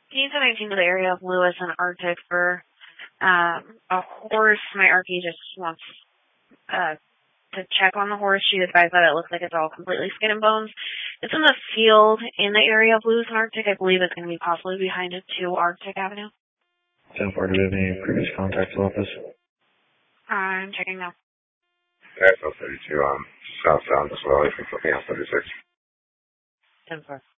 Can you 19 to the area of Lewis and Arctic for a horse? My RP just wants to check on the horse. She advised that it looks like it's all completely skin and bones. It's in the field in the area of Lewis and Arctic. I believe it's going to be possibly behind it to Arctic Avenue. 10-4, do we have any previous contacts with office? I'm checking now. That's 32 southbound as well. I think something else 36. 10-4.